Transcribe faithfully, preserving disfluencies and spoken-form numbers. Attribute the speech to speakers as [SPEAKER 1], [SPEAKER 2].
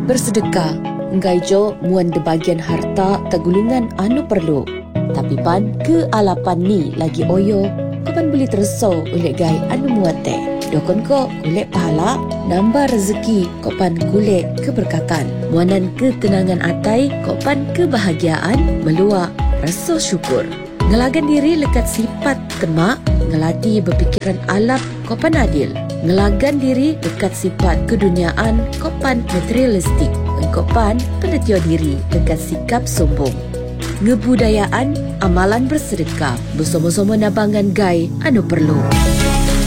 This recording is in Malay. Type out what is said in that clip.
[SPEAKER 1] Bersedekah, enggai jo muan de bagian harta tegulungan anu perlu. Tapi pan ke alapan ni lagi oyo, kapan boleh tersau oleh gai anu muat teh. Dokon ko kulit pahala, nambah rezeki, kopan kulit keberkatan. Muanan ketenangan atai, kopan kebahagiaan, meluak rasa syukur. Ngelagan diri lekat sifat kemak, ngelati berpikiran alap, kopan adil. Ngelagan diri dekat sifat keduniaan, kopan materialistik. Engkopan penetio diri dekat sikap sombong. Ngebudayaan amalan bersedekah bersama-sama nabangan gai anu perlu.